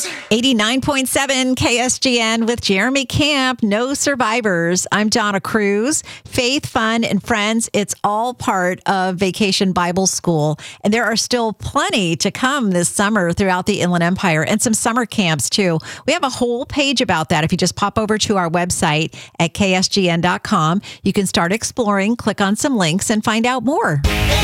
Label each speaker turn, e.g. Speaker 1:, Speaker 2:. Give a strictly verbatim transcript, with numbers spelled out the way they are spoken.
Speaker 1: eighty-nine point seven K S G N with Jeremy Camp. No survivors. I'm Donna Cruz. Faith, fun, and friends. It's all part of Vacation Bible School. And there are still plenty to come this summer throughout the Inland Empire and some summer camps too. We have a whole page about that. If you just pop over to our website at K S G N dot com, you can start exploring, click on some links, and find out more.